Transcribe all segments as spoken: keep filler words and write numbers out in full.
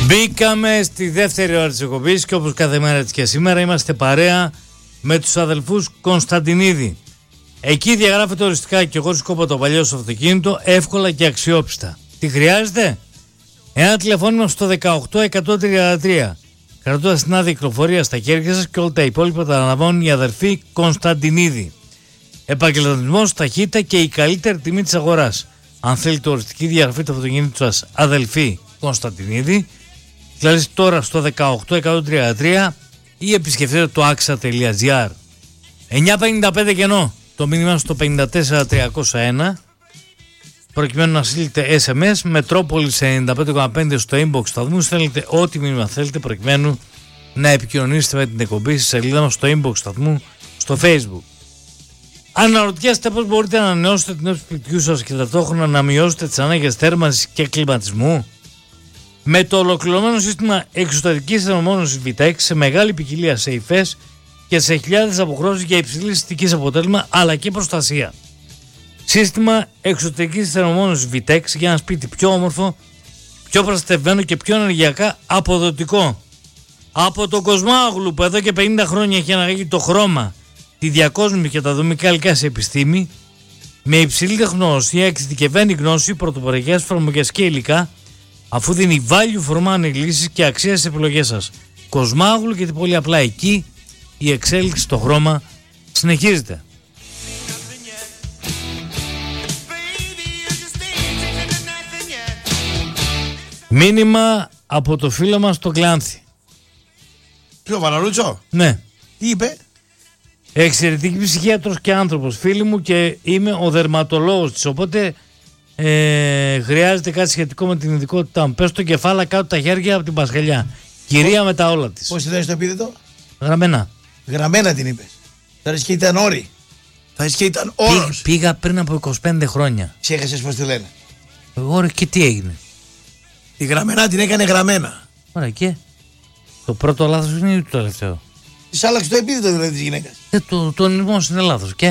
Μπήκαμε στη δεύτερη ώρα της εκπομπής και όπως κάθε μέρα και σήμερα είμαστε παρέα με τους αδελφούς Κωνσταντινίδη. Εκεί διαγράφεται οριστικά και εγώ σκόπω το παλιό στο αυτοκίνητο εύκολα και αξιόπιστα. Τι χρειάζεται? Ένα τηλεφώνημα στο δεκαοκτώ εκατόν τριάντα τρία. Κρατώντας την άδεια κυκλοφορία στα χέρια σας και όλα τα υπόλοιπα τα αναλαμβάνουν οι αδελφοί Κωνσταντινίδη. Επαγγελματισμός, ταχύτητα και η καλύτερη τιμή της αγοράς. Αν θέλετε οριστική διαγραφή του αυτοκίνητου σας, αδελφοί Κωνσταντινίδη, δηλαδή τώρα στο δεκαοκτώ εκατόν τριάντα τρία ή επισκεφτείτε το axa τελεία gr. εννιακόσια πενήντα πέντε κενό το μήνυμα στο πενήντα τέσσερα τριακόσια ένα προκειμένου να στείλετε ες εμ ες Μετρόπολης ενενήντα πέντε κόμμα πέντε στο inbox του σταθμού. Στέλνετε ό,τι μήνυμα θέλετε προκειμένου να επικοινωνήσετε με την εκπομπή στη σελίδα μας στο inbox του σταθμού στο Facebook. Αναρωτιέστε πώς μπορείτε να ανανεώσετε την αίθουσα του σπιτιού σας και ταυτόχρονα να μειώσετε τις ανάγκες θέρμανσης και κλιματισμού? Με το ολοκληρωμένο σύστημα εξωτερικής θερμομόνωσης Vitex σε μεγάλη ποικιλία σε υφές και σε χιλιάδες αποχρώσεις για υψηλή αισθητικής αποτέλεσμα αλλά και προστασία. Σύστημα εξωτερικής θερμομόνωσης Vitex για ένα σπίτι πιο όμορφο, πιο προστατευμένο και πιο ενεργειακά αποδοτικό. Από τον Κοσμάγλου που εδώ και πενήντα χρόνια έχει αναγάγει το χρώμα, τη διακόσμηση και τα δομικά υλικά σε επιστήμη, με υψηλή τεχνογνωσία, εξειδικευμένη γνώση, πρωτοποριακές εφαρμογές και υλικά, αφού δίνει value for money λύσεις και αξία στις επιλογές σας. Κοσμάγλου, γιατί πολύ απλά εκεί η εξέλιξη στο χρώμα συνεχίζεται. Μήνυμα από το φίλο μας το Κλάνθη. Ποιο, Βαλαρούτσο? Ναι. Τι είπε? Εξαιρετική ψυχίατρος και άνθρωπος, φίλη μου, και είμαι ο δερματολόγος της, οπότε ε, χρειάζεται κάτι σχετικό με την ειδικότητά μου. Πες το κεφάλα κάτω τα χέρια από την Πασχαλιά. Κυρία με τα όλα της. Πώς τη δίνεις το επίθετο? Γραμμένα. Γραμμένα την είπες. Θα ρίξει και ήταν όρη. Θα ρίξει και ήταν όρος. Πή, πήγα πριν από είκοσι πέντε χρόνια. Ξέχασες πώς τη λένε? Εγώ ρε, και τι έγινε? Η γραμμένα την έκανε γραμμένα. Ωραία, και το πρώτο λάθος είναι ή το τελευταίο? Της άλλαξε το επίθετο δηλαδή της γυναίκας. Ε, το, το ονειρισμός είναι λάθος, και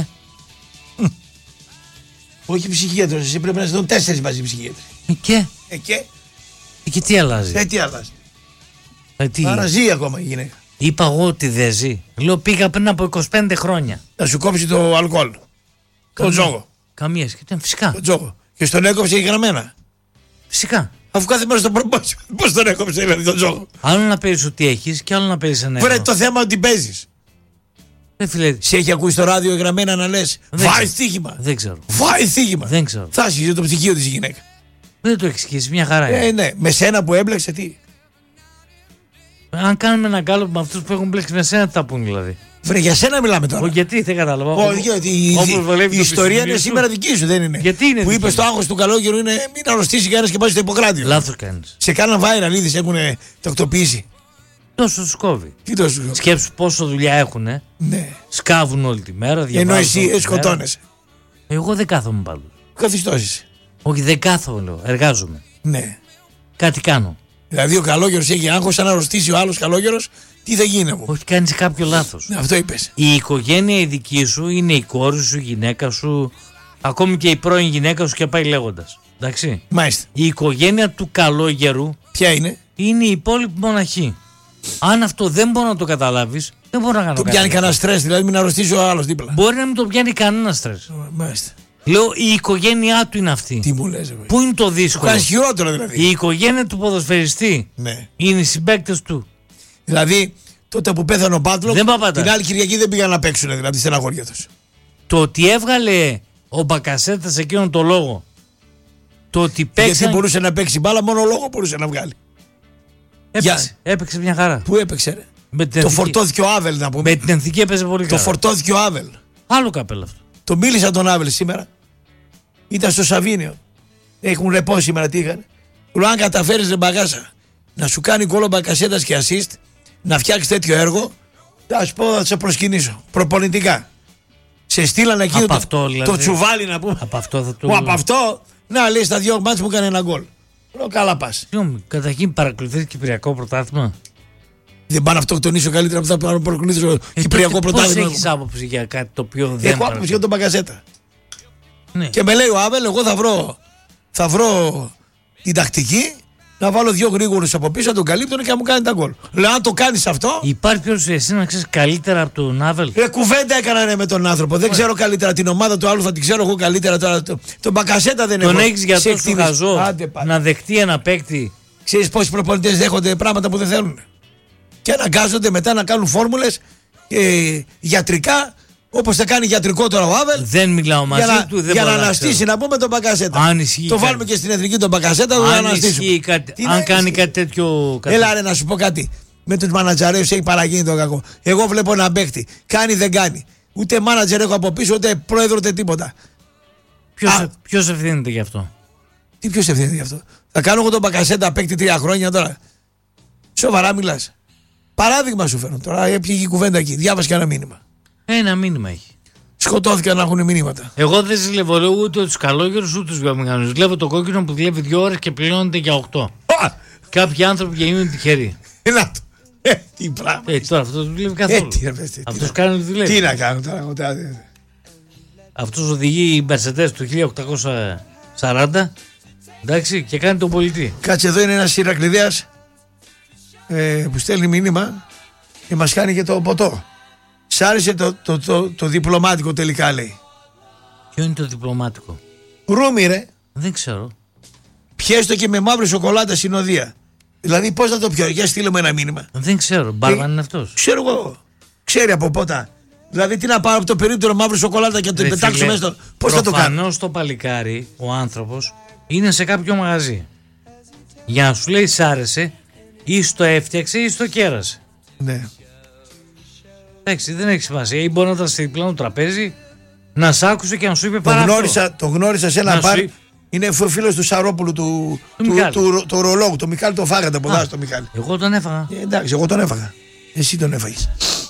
Όχι ψυχίατρος, εσύ πρέπει να είσαι τέσσερις μαζί ψυχίατροι. Ε, και Ε, και, ε, και τι αλλάζει? ε, τι αλλάζει. Ε, τι... Άρα ζει ακόμα η γυναίκα. Είπα εγώ ότι δεν ζει. Λέω πήγα πριν από είκοσι πέντε χρόνια. Να σου κόψει το αλκοόλ. Το τζόγο. Καμία σχέση. Φυσικά. Το τζόγο. Και στον έκοψε η γραμμένα. Φυσικά. Αφού κάθε μέρα στον προπόσιο. Πώς τον έκοψε δηλαδή τον τζόγο? Άλλο να παίζεις ότι έχεις και άλλο να παίζεις ένα ευρώ. Βρε το θέμα ότι παίζεις. Δεν φίλε. Σε έχει ακούσει στο ράδιο η γραμμένα να λες βάει στοίχημα? Δεν ξέρω. Βάει στοίχημα. Δεν ξέρω. Θα άσχιζε το ψυχείο της η γυναίκα. Δεν το έχεις σχέσει. Μια χαρά είναι. Ε, ναι. Με σένα που έμπλεξε τι? Αν κάνουμε ένα γκάλωπ με αυτούς που έχουν μπλέξει με σένα, τι θα πούν δηλαδή? Βρε, για σένα μιλάμε τώρα. Ο, γιατί δεν κατάλαβα. Όχι, γιατί η, η, η ιστορία είναι σήμερα δική σου, δεν είναι? Γιατί είναι? Που είπε το άγχος του καλόγερου είναι μην αρρωστήσει κανένα και πάει στο Ιπποκράτιο. Λάθος κάνεις. Σε κάναν viral είδες, έχουν τακτοποιήσει. Τόσο τους κόβει. Τι τόσο σου κόβει? Σκέψου πόσο δουλειά έχουνε. Ναι. Σκάβουν όλη τη μέρα. Ενώ εσύ σκοτώνεσαι. Εγώ δεν κάθομαι πάντως. Καθιστώσεις. Όχι, δεν κάθομαι, λέω. Εργάζομαι. Ναι. Κάτι κάνω. Δηλαδή ο καλόγερος έχει άγχος, αν αρρωστήσει ο άλλος καλόγερος, τι θα γίνει από? Όχι, κάνεις κάποιο λάθος. Ναι, αυτό είπες. Η οικογένεια η δική σου είναι η κόρη σου, η γυναίκα σου, ακόμη και η πρώην γυναίκα σου και πάει λέγοντας. Εντάξει. Μάλιστα. Η οικογένεια του καλόγερου ποια είναι? Είναι η υπόλοιπη μοναχή. Αν αυτό δεν μπορεί να το καταλάβεις, δεν μπορεί να κάνω. Το κάτι. πιάνει κανένα στρες, δηλαδή μην αρρωστήσει ο άλλος δίπλα. Μπορεί να μην το πιάνει κανένα στρες. Μάλιστα. Λέω η οικογένειά του είναι αυτή. Τι μου λες, Πού είναι το δύσκολο? Κάνει χειρότερο δηλαδή. Η οικογένεια του ποδοσφαιριστή. Ναι. Είναι οι συμπαίκτες του. Δηλαδή τότε που πέθανε ο Μπάτλοκ, την άλλη Κυριακή δεν πήγαν να παίξουν δηλαδή στεναχώρια τους. Το ότι έβγαλε ο Μπακασέτας εκείνον το λόγο. Το ότι παίξαν... Γιατί μπορούσε να παίξει μπάλα, μόνο λόγο μπορούσε να βγάλει. Έπαιξε, Για... έπαιξε μια χαρά. Πού έπαιξε, ρε? Με την το εθνική... φορτώθηκε ο Άβελ, να πούμε. Με την εθνική έπαιζε πολύ καλά. Το φορτώθηκε ο Άβελ. Άλλο καπέλο αυτό. Το μίλησα τον Άβελ σήμερα. Ήταν στο Σαβίνιο. Έχουν ρεπό σήμερα, τι είχαν. Του λέω: αν καταφέρεις, ρε μπαγάσα, να σου κάνει γκολ ο Μπακασέτας και assist, να φτιάξει τέτοιο έργο, θα σου πω, θα σε προσκυνήσω. Προπονητικά. Σε στείλανε εκεί από το, αυτό, δηλαδή, το τσουβάλι να πούμε. Από αυτό θα το. Που από αυτό, να λέει στα δύο μάτς μου έκανε ένα γκολ. Λέω: καλά πας. Συγγνώμη, καταρχήν παρακολουθείς Κυπριακό πρωτάθλημα. Δεν πάω να αυτοκτονήσω καλύτερα από τα παρακολουθήσω ε, Κυπριακό πρωτάθλημα. Πώς έχεις άποψη για κάτι το οποίο δεν. Έχω άποψη για τον Μπακασέτα. Ναι. Και με λέει ο Άβελ, εγώ θα βρω, θα βρω την τακτική να βάλω δύο γρήγορους από πίσω, να τον καλύπτουν και να μου κάνει τα γκολ. Λέω, αν το κάνεις αυτό. Υπάρχει περίπτωση εσύ να ξέρεις καλύτερα από τον Νάβελ? Ρε, κουβέντα έκανα ναι, με τον άνθρωπο. Δεν ξέρω καλύτερα την ομάδα του άλλου, θα την ξέρω εγώ καλύτερα τώρα. Το, τον Μπακασέτα δεν έχω. Τον έχεις για τόσο χαζό να δεχτεί ένα παίκτη? Ξέρεις πόσοι προπονητές δέχονται πράγματα που δεν θέλουν. Και αναγκάζονται μετά να κάνουν φόρμουλες ε, γιατρικά. Όπως θα κάνει γιατρικό τώρα ο Άβελ. Δεν μιλάω μαζί για να, του. Δεν για να αναστήσει, να πούμε τον Μπακασέτα. Αν το κάτι. Βάλουμε και στην εθνική τον Μπακασέτα, τον αναστήσουμε. Κάτι, αν κάνει κάτι τέτοιο. Κάτι. Έλα ρε, να σου πω κάτι. Με τους μάνατζαρέους έχει παραγίνει το κακό. Εγώ βλέπω ένα παίχτη. Κάνει δεν κάνει. Ούτε μάνατζερ έχω από πίσω, ούτε πρόεδρο, ούτε τίποτα. Ποιος ευθύνεται γι' αυτό? Τι ποιος ευθύνεται γι' αυτό? Θα κάνω εγώ τον Μπακασέτα παίκτη τρία χρόνια τώρα. Σοβαρά μιλάς? Παράδειγμα σου φέρνω τώρα. Έπιεγε η κουβέντα εκεί. Διάβασε και ένα μήνυμα. Ένα μήνυμα έχει. Σκοτώθηκαν να έχουν μηνύματα. Εγώ δεν ζηλεύω ούτε τους καλόγερους ούτε τους βιομηχανούς. Ζηλεύω το κόκκινο που δουλεύει δύο ώρες και πληρώνεται για οκτώ. Κάποιοι άνθρωποι γίνονται τυχεροί. Να το. Ε, τι πράγμα. Ε, τώρα αυτό δεν δουλεύει καθόλου. Ε, τι, αυτός κάνει τη δουλεύει. Τι να κάνω τώρα. Αυτός οδηγεί η Mercedes του χίλια οκτακόσια σαράντα. Εντάξει, και κάνει τον πολιτή. Κάτσε, εδώ είναι ένας Ηρακλειδέας ε, που στέλνει μήνυμα και μας κάνει και το ποτό. Σ' άρεσε το, το, το, το διπλωμάτικο τελικά, λέει. Ποιο είναι το διπλωμάτικο? Ρούμι ρε. Δεν ξέρω. Πιέστο και με μαύρη σοκολάτα συνοδεία. Δηλαδή πώς θα το πιω? Για στείλω με ένα μήνυμα. Δεν ξέρω. Μπάρμαν είναι αυτός? Ξέρω εγώ. Ξέρει από πότα. Δηλαδή τι να πάρω από το περίπτερο μαύρη σοκολάτα και να το πετάξω μέσα στο... Πώς θα το κάνω? Προφανώς το παλικάρι, ο άνθρωπος, είναι σε κάποιο μαγαζί. Για να σου λέει σ' άρεσε, ή στο έφτιαξε ή στο κέρασε. Ναι. Εντάξει, δεν έχει σημασία. Ή μπορεί να ήταν στη πλάνο τραπέζι, να σ' άκουσε και να σου είπε το παρά γνώρισα, αυτό. Το γνώρισα σε ένα μπαρ. Είναι φίλος του Σαρόπουλου του, του, του, του, του ορολόγου. Το Μιχάλη το φάγατε από εδώ, το Μιχάλη. Εγώ τον έφαγα. Ε, εντάξει, εγώ τον έφαγα. Εσύ τον έφαγες.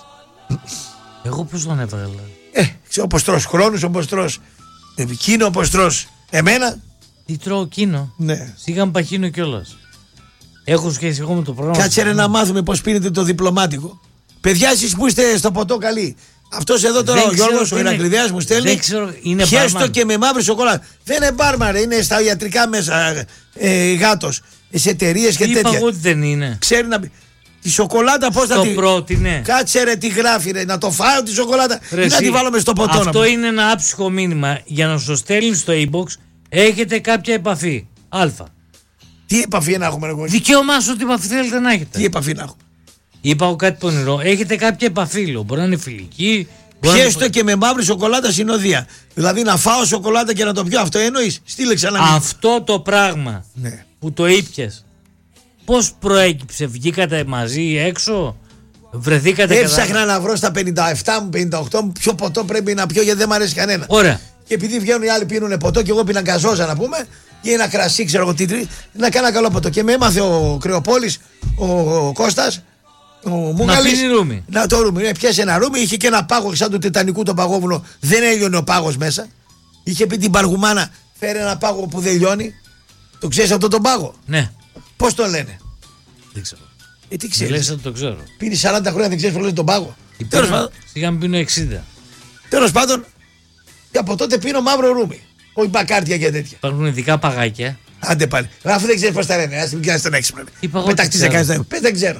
Εγώ πώς τον έφαγα, δηλαδή? Ε, όπως τρως χρόνους, όπως τρως εκείνο, όπως τρως εμένα. Τι τρώω εκείνο? Ναι. Σιγά παχύνω κιόλας. Έχω σχέση εγώ με το πρόγραμμα. Κάτσε ρε να μάθουμε πώς πίνετε το διπλωμάτικο. Παιδιά, εσείς που είστε στο ποτό καλοί. Αυτός εδώ τώρα ο Γιώργος, ο Ηρακλειδέας μου στέλνει. Δεν ξέρω, είναι πιέστο και με μαύρη σοκολάτα. Δεν είναι μπάρμα, ρε, είναι στα ιατρικά μέσα ε, γάτος. Σε εταιρείες και είπα τέτοια. Είπα εγώ ότι δεν είναι. Ξέρει να πει. Τη σοκολάτα πώς θα τη. Το πρότεινε. Κάτσε ρε, τι γράφει, ρε. Να το φάω τη σοκολάτα ρε, ή να τη βάλω μες στο ποτό. Αυτό είναι ένα άψυχο μήνυμα. Για να σου στέλνει στο inbox, έχετε κάποια επαφή. Αλφα. Τι επαφή να έχουμε, εγώ? Δικαίωμά σου, ό,τι επαφή θέλετε να έχετε. Τι επαφή να έχουμε? Είπα εγώ κάτι πονηρό. Έχετε κάποια επαφή, λέω. Μπορεί να είναι φιλική. Πιέστο να... και με μαύρη σοκολάτα συνοδεία. Δηλαδή να φάω σοκολάτα και να το πιω. Αυτό εννοείς? Στείλε ξανά. Αυτό το πράγμα ναι. που το ήπιες, πώς προέκυψε? Βγήκατε μαζί έξω? Βρεθήκατε? Έψαχνα κατά... να βρω στα πενήντα επτά μου, πενήντα οκτώ μου ποιο ποτό πρέπει να πιω, γιατί δεν μου αρέσει κανένα. Ωραία. Και επειδή βγαίνουν οι άλλοι πίνουν ποτό και εγώ πίνα γκαζόζα να πούμε, ή ένα κρασί, ξέρω εγώ τι τρί, να κάνω ένα καλό ποτό. Και με έμαθε ο Κρεοπόλης, ο, ο Κώστας, ο Μούγαλης, να πίνει ρούμι. Να το ρούμι. Ναι, πιάσε ένα ρούμι, είχε και ένα πάγο σαν του Τιτανικού το παγόβουνο, δεν έλειωνε ο πάγος μέσα. Είχε πει την Παργουμάνα, φέρε ένα πάγο που δεν λιώνει. Το ξέρεις αυτό τον πάγο? Ναι. Πώς τον λένε? Δεν ξέρω. Ε, τι ξέρεις? Λες ότι το ξέρω. Πίνει σαράντα χρόνια, δεν ξέρεις πώς λένε τον πάγο? Τέλος πάντων. Σιγά μην πίνω εξήντα. Τέλος πάντων, και από τότε πίνω μαύρο ρούμι. Όχι μπακάρτια και τέτοια. Υπάρχουν ειδικά παγάκια. Άντε πάλι. Αφού δεν ξέρεις πώς τα λένε, ας μην κάνεις τον έξυπνο. Πεταχτής δεν κάνεις τον έξυπνο. Δεν ξέρω.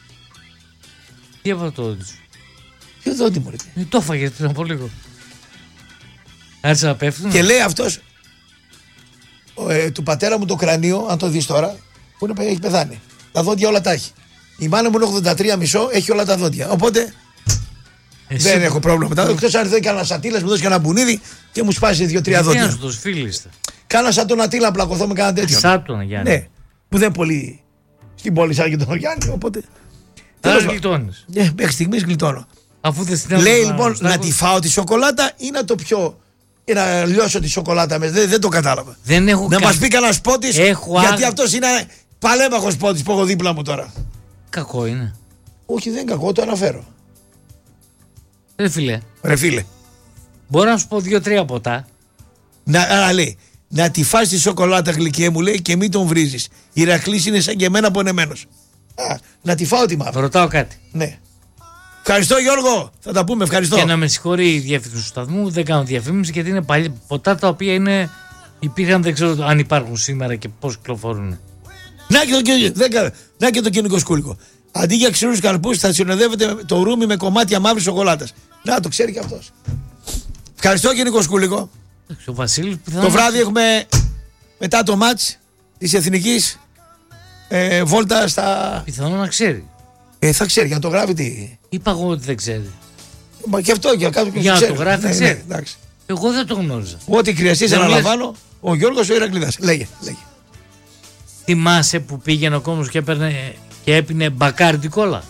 Τι από το δόντι σου? Ποιο δόντι μου ρε? Το έφαγες πριν από λίγο. Άρχισε να πέφτουν. Και λέει αυτός, ε, του πατέρα μου το κρανίο, αν το δεις τώρα, που είναι, έχει πεθάνει. Τα δόντια όλα τα έχει. Η μάνα μου είναι ογδόντα τρία κόμμα πέντε, έχει όλα τα δόντια. Οπότε εσύ... δεν έχω πρόβλημα μετά. Εκτός αν έρθει κανένα σατήλας, μου δώσει κανένα μπουνίδι και μου σπάσει δύο-τρία δόντια. Τι να σου φίλιστε. Κάνα σαν τον Ατήλα, πλακωθώ με κανένα τέτοιο. Σαν τον Γιάννη. Ναι, που δεν πολύ στην πόλη σαν και τον Γιάννη, οπότε. Άρα γλιτώνεις. Ναι, μέχρι στιγμής γλιτώνω. Αφού δεν στην λέει λοιπόν να τη φάω τη σοκολάτα ή να το πιω και να λιώσω τη σοκολάτα μέσα. Δεν, δεν το κατάλαβα. Δεν έχω να κα... μας πει κανένα πότης, έχω... γιατί αυτός είναι παλέμαχος πότης που έχω δίπλα μου τώρα. Κακό είναι. Όχι, δεν είναι κακό, το αναφέρω. Ρε φίλε. Ρε φίλε. Μπορώ να σου πω δύο-τρία ποτά. Να, άρα λέει, να τη φας τη σοκολάτα γλυκέ μου λέει και μην τον βρίζεις. Η Ηρακλής είναι σαν και εμένα πονεμένος. Α, να τη φάω τη μαύρη. Ρωτάω κάτι. Ναι. Ευχαριστώ Γιώργο. Θα τα πούμε, ευχαριστώ. Και να με συγχωρεί η διεύθυνση του σταθμού, δεν κάνω διαφήμιση γιατί είναι παλιά ποτά τα οποία είναι, υπήρχαν, δεν ξέρω αν υπάρχουν σήμερα και πώς κυκλοφορούν. Να και το, δεν, να και το κοινικό σκούλικο. Αντί για ξηρούς καρπούς θα συνοδεύεται το ρούμι με κομμάτια μαύρης σοκολάτας. Να το ξέρει και αυτός. Ευχαριστώ κοινικό σκούλικο. Ο Βασίλης, το βράδυ να... έχουμε μετά το μάτς της Εθνικής ε, βόλτα στα... Πιθανό να ξέρει. Ε, θα ξέρει, για να το γράφει τι. Είπα εγώ ότι δεν ξέρει. Μα και αυτό για κάτω και για να ξέρει. το γράφει ναι, ξέρει. Ναι, εγώ δεν το γνώριζα. Ό,τι χρειαστείς αναλαμβάνω, ο Γιώργος ο Ηρακλήδας. Λέγε, λέγε. Θυμάσαι που πήγαινε ο κόσμος και, έπαιρνε, και έπινε μπακάρι κόλλα.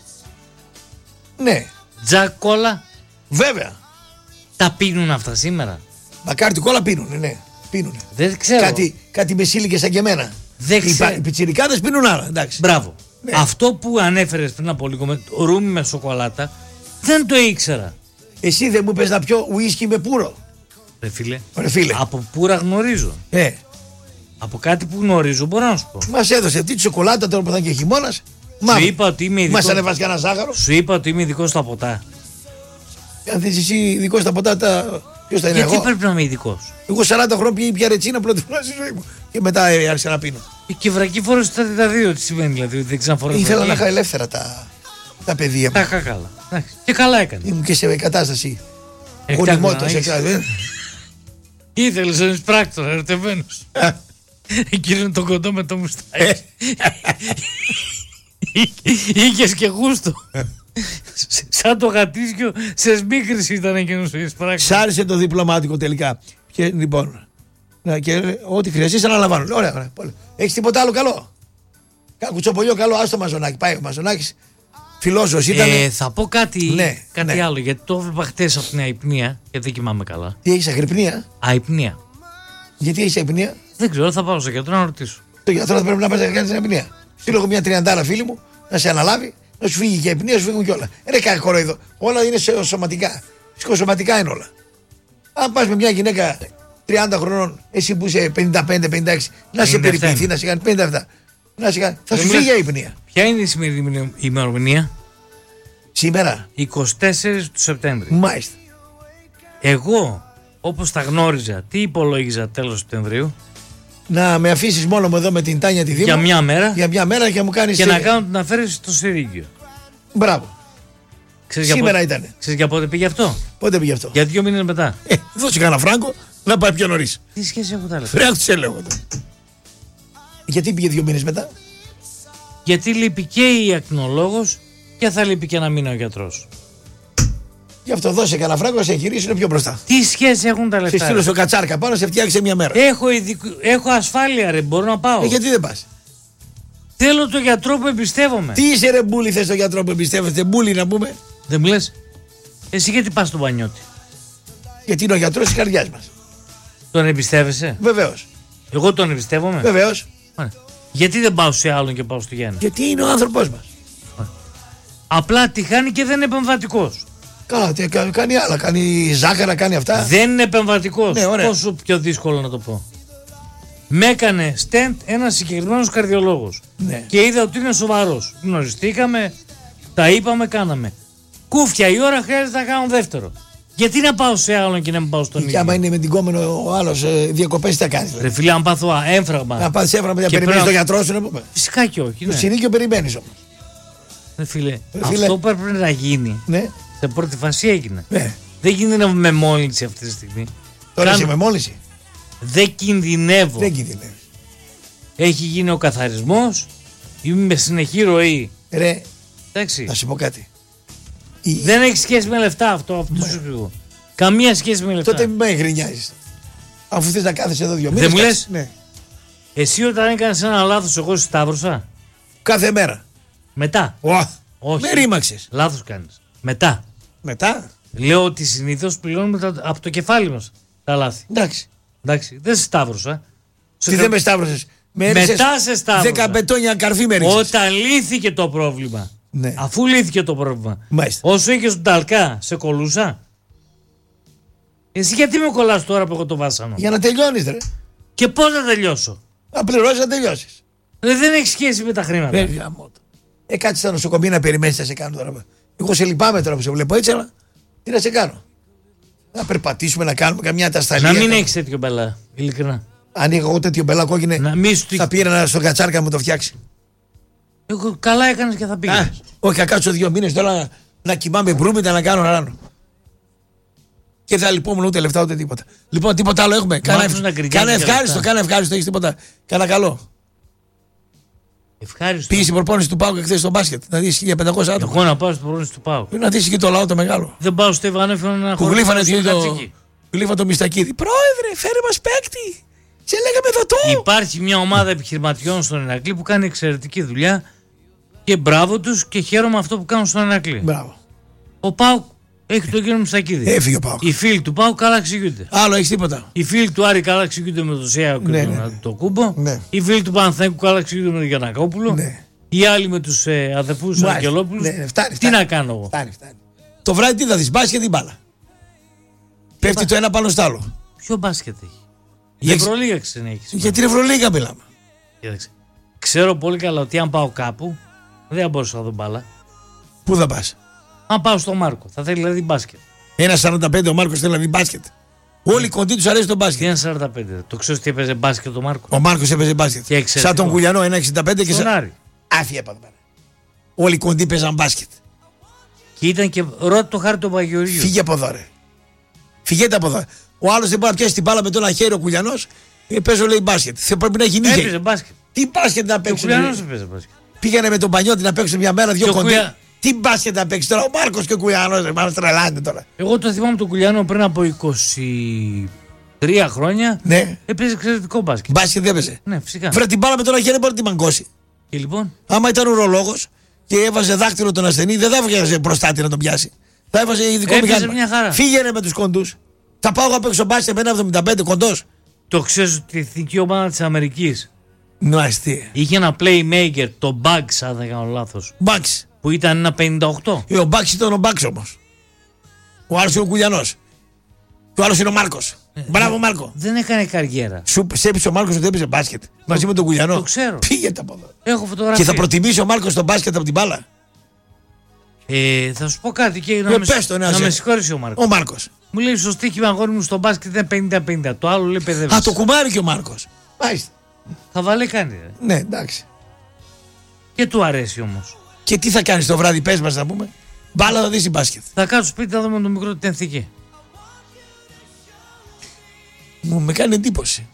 Ναι. Τζακ κόλλα. Βέβαια. Τα πίνουν αυτά σήμερα. Μπακάρι κόλλα πίνουνε, ναι. Πίνουνε. Δεν ξέρω. Κάτι, κάτι μεσήλικες σαν και εμένα. Δεν ξέρω. Οι, οι πιτσιρικάδες πίνουν άλλα, εντάξει. Μπράβο. Ναι. Αυτό που ανέφερες πριν από λίγο με το ρούμι με σοκολάτα δεν το ήξερα. Εσύ δεν μου πες να πιω ουίσκι με πουρο. Ρε φίλε. Ρε φίλε. Από πουρα γνωρίζω. Ε. Από κάτι που γνωρίζω μπορώ να σου πω. Μας έδωσε αυτή τη σοκολάτα τώρα που θα είναι και χειμώνας. Σου είπα ότι είμαι ειδικός. Μας ανεβάσει κανένα ζάχαρο. Σου είπα ότι είμαι ειδικός στα ποτά. Αν θες εσύ ειδικός στα ποτά, τα... ποιος θα είναι? Γιατί εγώ? πρέπει να είμαι ειδικός? Εγώ σαράντα χρόνια πήγα πια ρετσίνα πρώτη φορά στη ζωή μου. Και μετά ε, άρχισα να πίνω. Η κυβρακή φόρος στα τριάντα δύο, τι σημαίνει δηλαδή? Δεν ξαναφορά. Ήθελα να είχα ελεύθερα τα, τα παιδεία μου. Τα κακάλα. Και καλά έκανε. Ήμουν και σε κατάσταση. Ε, Γονιμότητας. Ήθελες ένας πράκτορα ερωτευμένος. Εκείνο το κοντό με το μουστάκι. Είχες και γούστο. Σαν το γατίσκιο σε σμίκριση ήταν εκείνος ο εισπράκτορας. Σ' άρεσε το διπλωμάτικο τελικά. Και λοιπόν, να, και ό,τι χρειαστείς αναλαμβάνω. Ωραία, ωραία. Έχεις τίποτα άλλο καλό? Κουτσοπολιό καλό, άστο Μαζονάκι. Πάει ο Μαζονάκης. Φιλόσοφος ήταν. Ε, θα πω κάτι, ναι, κάτι ναι. άλλο, γιατί το έβλεπα χτες από την αϊπνία και δεν κοιμάμαι καλά. Τι έχεις, αγρυπνία? Αϊπνία. Γιατί έχεις αϊπνία? Δεν ξέρω, θα πάω στο γιατρό να ρωτήσω. Το γιατρό θα πρέπει να πας να κάνεις αϊπνία. Στείλω εγώ μια τριαντάρα φίλη μου να σε αναλάβει, να σου φύγει και η αϊπνία, να σου φύγουν κιόλα. Είναι κάτι κοροϊδό. Όλα είναι σωματικά. Ψυχοσωματικά είναι όλα. Αν πας με μια γυναίκα τριάντα χρονών, εσύ που είσαι πενήντα πέντε πενήντα έξι, να σε περιποιηθεί, να σε κάνει πενήντα επτά. Να σε κάνει. Θα σου φύγει η αϊπνία. Ποια είναι η σημερινή ημερομηνία? Σήμερα. είκοσι τέσσερις του Σεπτέμβρη. Μάλιστα. Εγώ, όπως τα γνώριζα, τι υπολόγιζα τέλος Σεπτεμβρίου? Να με αφήσεις μόνο μου εδώ με την Τάνια τη Δήμο. Για μια μέρα. Για μια μέρα και μου κάνεις. Και να κάνω την αφαίρεση στο Συρίγιο. Μπράβο. Ξέρεις Σήμερα πότε... ήταν. Ξέρεις για πότε πήγε αυτό? Πότε πήγε αυτό? Για δύο μήνες μετά. Ε, δώσε κανένα φράγκο να πάει πιο νωρίς. Τι σχέση έχουν τα λεφτά? Πρέπει να τους έλεγω. Γιατί πήγε δύο μήνες μετά? Γιατί λείπει και η ακτινολόγος και θα λείπει και ένα μήνα ο γιατρός. Γι' αυτό δώσε κανένα φράγκο να σε εγχειρήσει, είναι πιο μπροστά. Τι σχέση έχουν τα Σε λεφτά? στείλω στο κατσάρκα πάνω, σε φτιάξει μια μέρα. Έχω, ειδικ... Έχω ασφάλεια, ρε, μπορώ να πάω. Ε, γιατί δεν πας? Θέλω το γιατρό που εμπιστεύομαι. Τι είσαι ρε μπούλι, θες το γιατρό που εμπιστεύεσαι? Μπούλι να πούμε. Δεν μου λες? Εσύ γιατί πας στον Πανιώτη? Γιατί είναι ο γιατρός της καρδιάς μας. Τον εμπιστεύεσαι? Βεβαίως. Εγώ τον εμπιστεύομαι. Βεβαίως. Ωραία. Γιατί δεν πάω σε άλλον και πάω στο Γιάννη? Γιατί είναι ο άνθρωπός μας. Ωραία. Απλά τη χάνει και δεν είναι επεμβατικός. Καλά, τι, κα- κάνει άλλα. Κάνει ζάχαρα, κάνει αυτά. Δεν είναι επεμβατικός. Ναι, ωραία. Πόσο πιο δύσκολο να το πω. Με έκανε στεντ ένας συγκεκριμένος καρδιολόγος. Ναι. Και είδα ότι είναι σοβαρός. Γνωριστήκαμε, τα είπαμε, κάναμε. Κούφια η ώρα, χρειάζεται να κάνω δεύτερο. Γιατί να πάω σε άλλον και να μην πάω στον Και ίδιο? άμα είναι με την κόμενο ο άλλος ε, διακοπές, τι θα κάνεις? Δηλαδή? Ρε φίλε, αν πάθω α, έμφραγμα. Να πας έβραμα για Και περιμένεις πρέπει τον γιατρό σου να πούμε. Φυσικά και όχι. Το Ναι. συνήκιο περιμένεις όμως. Ρε φίλε, Ρε φίλε. αυτό που έπρεπε να γίνει Ναι, σε πρώτη φάση έγινε. ναι. Δεν γίνεται με μόλυνση αυτή τη στιγμή. Τώρα Κάνω- είσαι με μόλυνση. Δεν κινδυνεύω. Δεν κινδυνεύεις. Έχει γίνει ο καθαρισμός. Είμαι με συνεχή ροή. Ρε, Εντάξει. να σου πω κάτι. Η... Δεν έχει σχέση με λεφτά αυτό. Αυτό σου πει. Καμία σχέση με λεφτά. Τότε μην με γρινιάζεις. Αφού θες να κάθεσαι εδώ δύο μήνες. Δεν μου κάτσε. λες? Ναι. Εσύ όταν έκανες ένα λάθος, εγώ σε σταύρωσα. Κάθε μέρα. Μετά. Ω, Όχι. με ρήμαξες. Λάθος κάνεις. Μετά. Μετά. Λέω ότι συνήθως πληρώνουμε τα- από το κεφάλι μας τα λάθη. Εντάξει. Εντάξει. Δεν σε σταύρωσα. Σε Τι κα- δεν με σταύρωσες. Με Μετά έριξες σε σταύρωσα. δέκα μπετόνια καρφί με ρίξες. Όταν λύθηκε το πρόβλημα. Ναι. Αφού λύθηκε το πρόβλημα. Μάλιστα. Όσο είχες τον ταλκά, σε κολούσα. Εσύ γιατί με κολλάς τώρα που έχω το βάσανο? Για να τελειώνεις ρε. Και πώς θα τελειώσω? Να πληρώσεις να τελειώσεις. Ε, δεν έχει σχέση με τα χρήματα. Ρε γαμώτο. Ε, κάτσε στα νοσοκομεία να περιμένεις να σε κάνω τώρα. Εγώ σε λυπάμαι τώρα που σε βλέπω έτσι, αλλά τι να σε κάνω? Να περπατήσουμε, να κάνουμε καμιά τασταλία. Να μην να- έχει τέτοιο μπελά. Ειλικρινά. Αν είχα εγώ τέτοιο μπελά κόκκινε, Να μη σου θα πήγαινα στον Κατσάρκα να μου το φτιάξει. Εγώ, καλά έκανες και θα πήγαινες. Όχι, θα κάτσω δύο μήνες τώρα να, να κοιμάμαι μπρούμητα να κάνω ράνο. Και θα λυπόμουν ούτε λεφτά ούτε τίποτα. Λοιπόν, τίποτα άλλο έχουμε. Κάνα ευχάριστο, κάνα ευχάριστο, έχει τίποτα. Κάνα καλό. Ευχάριστο. Πήγε στην προπόνηση του Πάου και χθες στο μπάσκετ. Να δεις χίλια πεντακόσια άτομα. Εγώ να πάω στην προπόνηση του Πάου. Να δεις και το λαό το μεγάλο. Δεν πάω στο Ιβανέφερο να Που γλύφανε το, γλύφα το Μιστακίδη. Πρόεδρε, φέρε μας παίκτη. Σε λέγαμε δωτό. Υπάρχει μια ομάδα επιχειρηματιών στον Ηρακλή που κάνει εξαιρετική δουλειά και μπράβο τους και χαίρομαι αυτό που κάνουν στον Ηρακλή. Μπράβο. Ο Πάου έχει τον κύριο Μιστακίδη. Έφυγε ο Πάου. Οι φίλοι του Πάου καλά εξηγούνται. Άλλο έχει τίποτα. Οι φίλοι του Άρη καλά εξηγούνται με τον Σέα και ναι, τον ναι. το Κούμπο. Ναι. Οι φίλοι του Παναθηναϊκού καλά εξηγούνται με τον Γιαννακόπουλο. Ναι. Οι άλλοι με τους ε, αδερφούς του Αγγελόπουλου. Ναι, ναι, φτάνει, τι φτάνει. να κάνω εγώ. Φτάνει, φτάνει. Το βράδυ τι θα δεις, μπάσκετ ή μπάλα. Πέφτει μπα... το ένα πάνω στο άλλο. Ποιο μπάσκετ έχει. Η Για... Ευρωλίγα ξέρει έχει. Για την Ευρωλίγα μιλάμε. Κοίταξε. Ξέρω πολύ καλά ότι αν πάω κάπου δεν θα μπορούσα να δω μπάλα. Πού θα πας. Αν πάω στο Μάρκο, θα θέλει δηλαδή μπάσκετ. ένα σαράντα πέντε ο Μάρκος θέλει να δει μπάσκετ. Όλοι οι κοντοί τους αρέσει το μπάσκετ. Τι ένα σαράντα πέντε. Το ξέρω ότι έπαιζε μπάσκετ ο Μάρκο. Ο Μάρκος έπαιζε μπάσκετ. Σαν τον Κουλιανό ένα εξήντα πέντε και στον σαν. Άρη. Άφια πάνω. Όλοι οι κοντοί παίζαν μπάσκετ. Και ήταν και ρώτα το χάρη του Παγιορίου. Φύγε από εδώ, ρε. Φυγέτε από εδώ. Ο άλλος δεν μπορεί να πιάσει την μπάλα με το ένα χέρι ο Κουλιανός. Ε, παίζω λέει μπάσκετ. Θα πρέπει να έχει νύχια. Έπαιζε μπάσκετ. Τι μπάσκετ να παίξει. Ο Κουλιανός έπαιζε μπάσκετ. Πήγανε με τον Πανιώτη να παίξουν μια μέρα, δύο κοντοί. Κουλια... Τι μπάσκετ να παίξει τώρα. Ο Μάρκος και ο Κουλιανός. Μα τρελάνε τώρα. Εγώ το θυμάμαι τον Κουλιανό πριν από είκοσι τρία χρόνια. Ναι. Έπαιζε εξαιρετικό μπάσκετ. Μπάσκετ δεν έπαιζε. Ναι, φυσικά. Βρε την μπάλα με τον ένα χέρι δεν μπορεί να την μαγκώσει. Και λοιπόν. Άμα ήταν ουρολόγος και έβαζε δάκτυλο τον ασθενή, δεν θα έβγαζε προστάτη να τον πιάσει. Θα έβαζε ειδικό μηχάνημα. Φύγαινε με τους κοντούς. Θα πάω να παίξω μπάσκετ με ένα εβδομήντα πέντε κοντός. Το ξέρεις ότι η εθνική ομάδα της Αμερικής νοαστή. Είχε ένα playmaker, το Bugs, αν δεν κάνω λάθος. Bugs. Που ήταν ένα πενήντα οκτώ. Ε, ο Bugs ήταν ο Bugs όμως. Ο άλλος είναι ο Κουλιανός. Και ο άλλος είναι ο Μάρκος. Ε, Μπράβο, Μάρκο. Δεν έκανε καριέρα. Σου έπεισε ο Μάρκος ότι έπαιζε μπάσκετ. Το, μαζί με τον Κουλιανό. Το ξέρω. Πήγαινε από εδώ. Έχω φωτογραφία. Και θα προτιμήσει ο Μάρκος τον μπάσκετ από την μπάλα. Ε, θα σου πω κάτι και να, ε, με, πες το, ναι, να με συγχωρήσει ο Μάρκος. Ο Μάρκος. Μου λέει στο στοίχημα αγόρι μου στο μπάσκετ ήταν πενήντα πενήντα. Το άλλο λέει παιδεύεσαι. Α, το κουμάρι και ο Μάρκος. Μάλιστα. Θα βάλει κάνει. Ρε. Ναι, εντάξει. Και του αρέσει όμως. Και τι θα κάνεις το βράδυ, πες μας να πούμε. Μπάλα θα δεις η μπάσκετ. Θα κάτσω σπίτι να δούμε το μικρό την εθνική. Μου με κάνει εντύπωση.